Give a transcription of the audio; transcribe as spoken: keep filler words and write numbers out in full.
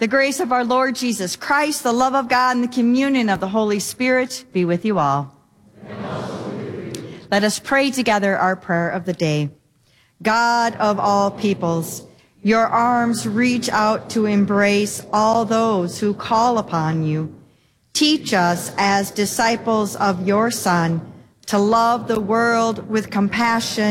The grace of our Lord Jesus Christ, the love of God, and the communion of the Holy Spirit be with you all. Let us pray together our prayer of the day. God of all peoples, your arms reach out to embrace all those who call upon you. Teach us as disciples of your Son to love the world with compassion